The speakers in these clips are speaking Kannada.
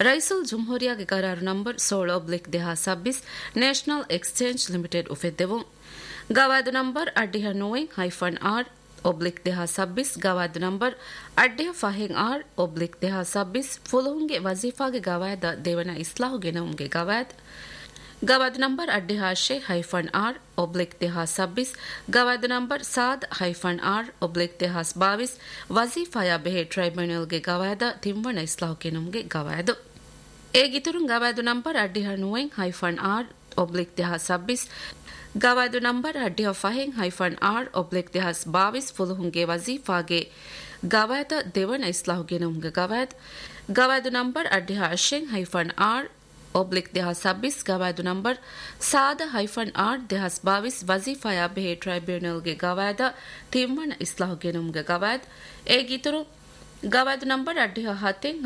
ರೈಸುಲ್ ಜುಮ್ಹೂರಿಯಾಗೆ ಕರಾರು number 16/2026 national exchange limited ಉಫೆದ್ದೆವು ಗವಾದು number ಅಡ್ಡಿಹ knowing -R/2026 ಗವಾದು number ಅಡ್ಡಿಹ ಫಾಹಿಂಗ್ R/2026 ಫುಲುಂಗೆ ವಜೀಫಾಗೆ ಗವಾದ ದೇವನ ಇಸ್ಲಾಹುಗೆ ನೌಂಗೆ ಗವಾದ್ ಗವಾದ್ number ಅಡ್ಡಿಹ -R/2026 ಗವಾದ್ number ಸಾದ್-R/2022 ವಜೀಫಾಯ ಬೆಹೆ ಟ್ರೈಬ್ಯುನಲ್ಗೆ ಗವಾದ ತಿಂವಣ ಇಸ್ಲಾಹುಗೆ ನೌಂಗೆ ಗವಾದು ಏಗಿತುರುಂ ಗವಾದು number ಅಡ್ಡಿಹ knowing -R/2026 ಗವಾದು number ಅಡ್ಡಿಹ ಫಾಹಿಂಗ್ -R/2022 ಫುಲುಂಗೆ ವಜೀಫಾಗೆ ಗವಾದ ದೇವನ ಇಸ್ಲಾಹುಗೆ ನೌಂಗೆ ಗವಾದ್ ಗವಾದು number ಅಡ್ಡಿಹ ಅಶೆಂಗ್ -R/2026 ಗವಾದು number ಸಾದ-R/2022 ವಜೀಫಾಯ ಬೆಹೆ ಟ್ರೈಬ್ಯುನಲ್ಗೆ ಗವಾದ ತಿಂವಣ ಇಸ್ಲಾಹುಗೆ ನೌಂಗೆ ಗವಾದ್ ಏಗಿತುರುಂ ಗವಾದು number ಅಡ್ಡಿಹ ಹತೆಂಗ್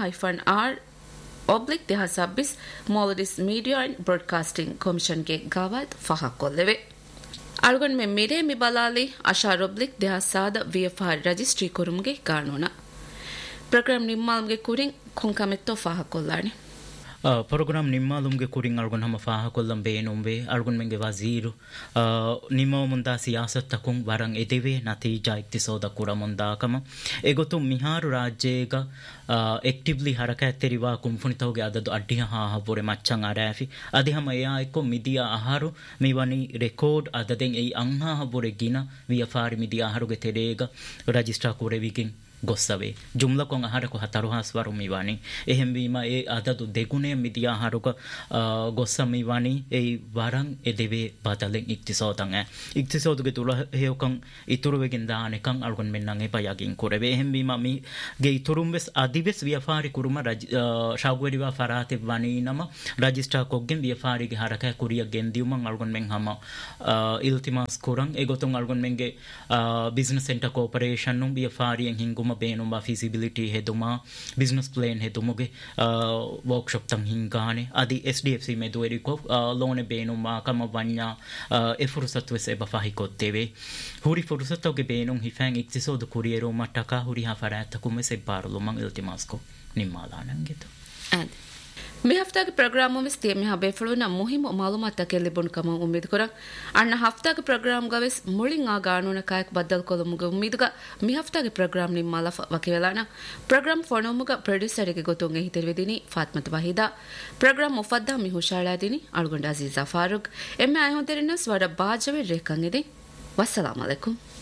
-R/2026 ಮೌಲಿಸ್ media and broadcasting ಕಮಿಷನ್ಗೆ ಗವಾದ್ ಫಹಾಕೊಲ್ಲೆವೆ ಅಳ್ಗೊಂಡ್ me ಮಿರೆ ಮಿಬಲಾಲಿ ಅಶಾರ್/2007 ವಿಎಫ್ಆರ್ registry ಕುರುಮ್ಗೆ ಕಾನೂನ program ನಿಮ್ಮಾಲ್ಗೆ ಕುರಿಂಗ್ ಕೊಂಕಮೆತ್ತೋ ಫಹಾಕೊಲ್ಲಾಣೆ program ನಿಮ್ಮಾಲುಮ್ಗೆ ಕುರಿಂಗ್ ಅಳ್ಗೊಂಡ್ ಹಮ ಫಾಹ Kollam ಬೇನುಂಬೆ ಅಳ್ಗೊಂಡ್ ಮೆಂಗೆ Wazir ನಿಮ್ಮ ಮುಂದಾ ಸಿಯಾಸತ್ ತಕುಂ ವರಂಗ್ ಎದೆವೆ ನತೀಜಾ ಇಕ್ತಿಸೋದ ಕೂಡ ಮುಂದಾಕಮ ಎಗೊತ್ತು ಮಿಹಾರು ರಾಜ್ಯಗ ಎಕ್ಟಿವ್ಲಿ ಹರಕತ್ ತೆರಿವಾ ಕುಂಫುಣಿತವಗೆ ಅದದು ಅಡ್ಡಿಹ ಹಾಹಬೊರೆ ಮಚ್ಚಂ ಅರಾಫಿ ಅದಿ ಹಮ ಎಯಾ ಎಕ್ಕೊ ಮಿದಿಯಾ ಆಹಾರು ಮಿವನಿ ರೆಕಾರ್ಡ್ ಅದದೆಂ ಎಯಿ ಅಂಹಾಹಬೊರೆ ಗಿನ ವಿಯಫಾರಿ ಮಿದಿಯಾ ಆಹಾರುಗೆ ತೆರೇಗ ರಿಜಿಸ್ಟರ್ ಕೊರೆವಿಗಿಂ ಗೊස්සವೆ ಜುಮ್ಲಕೊಂ ಆಹಾರಕು ಹತರುಹಾಸ್ವರು ಮಿವಾನಿ ಎಹೆಂಬೀಮ ಎ ಅದದು ದೆಗುಣೆ ಮಿದಿಯಾ ಆಹಾರುಗ ಗೊಸ್ಸ ಮಿವಾನಿ ಎಯಿ ವರಂ ಎದೆವೆ ಬದಲೆಂ ಇಕ್ತಿಸೋತಂ ಇಕ್ತಿಸೋದುಗೆ ತುಳ ಹೇಯಕಂ ಇತುರುವೆಗಿಂದ ಆನೆಕಂ ಅಳ್ಗೊಂಡ್ ಮೆನ್ನಂ ಎ ಪಯಾಗಿಂ ಕೊರೆವೆ ಎಹೆಂಬೀಮ ಮಿ ಗೆ ಇತುರುಂವೆಸ್ ಅದಿವೆಸ್ ವಿಯಫಾರಿ ಕುರುಮ ಶಾಗುವೆರಿವಾ ಫರಾತೆ ವನಿ ನಮ ರಿಜಿಸ್ಟರ್ ಕೊಗ್ಗೆಂ ವಿಯಫಾರಿಗೆ ಹರಕ ಕುರಿಯ ಗೆಂದಿಯುಮಂ ಅಳ್ಗೊಂಡ್ ಮೆಂ ಹಮ ಇಲ್ತಿಮಾಸ್ ಕುರಂ ಎಗೊತುಂ ಅಳ್ಗೊಂಡ್ ಮೆಂಗೆ ಬಿಸಿನೆಸ್ ಸೆಂಟರ್ ಕೋಆಪರೇಷನ್ ನು ವಿಯಫಾರಿಯಂ ಹಿಂಗುಮ ಬೇನುಂಬ ಫೀಸಿಬಿಲಿಟಿ ಹೆದುಮಾ ಬಿಸ್ನೆಸ್ ಪ್ಲಾನ್ ಹೆದುಮುಗೆ ವರ್ಕ್ಶಾಪ್ ತಂ ಹಿಂಗಾನೆ ಅದಿ SDFC ಮೆದುವೆರಿಕೊ ಲೋನೆ ಬೇನುಮಾ ಕಮ ವನ್ಯಾ ಎ ಫುರ್ಸತ್ವೆಸ್ ಎಬ ಫಾಹಿಕೊತ್ತೇವೆ ಹುರಿ ಫುರ್ಸತ್ತೋಗೆ ಬೇನುಂ ಹಿಫ್ಯಾಂಗ್ ಇಕ್ತಿಸೋದು ಕುರಿಯರು ಮಟ್ಟಕ ಹುರಿ ಹಾಫರಾತ ಕುಮೆಸೆ ಬಾರಲು ಮಂ ಇಲ್ತಿಮಾಸ್ಕೊ ನಿಮ್ಮಾಲಾನಂಗೆತು මේ හෆ්තාගේ ප්‍රෝග්‍රෑම් වෙස් තිය මෙහා බේෆලුන මුහිම මාලුමාත් තකෙ ලිබුන් කම උම්මීද කරන් අන්න හෆ්තාගේ ප්‍රෝග්‍රෑම් ගවෙස් මුලින් ආ ගානුන කායක් බද්දල් කොලමුගේ උම්මීදුග මේ හෆ්තාගේ ප්‍රෝග්‍රෑම් නිම්මාලා වකේලාන ප්‍රෝග්‍රෑම් ෆොනෝමුග ප්‍රොඩ්ಯೂಸರ್ ಗೆ ಗೊತ್ತೊಂಗೆ ಹಿತರ್ವೆದಿನಿ ಫಾತ್ಮತ್ ವಹೀದಾ ಪ್ರೋಗ್ರಾಮ್ ಮುಫದ್ದಾ ಮಿ ಹುಷಾಳಾದಿನಿ ಅಳ್ಗೊಂಡ ಅಜೀಜಾ ಫಾರೂಕ್ ಎಮ್ಮೆ ಆಯೊಂತೆರಿನಸ್ ವಡ ಬಾಜವೆ ರೇಕಂಗೆದಿ ವಸ್ಸಲಾಮು ಅಲೈಕುಂ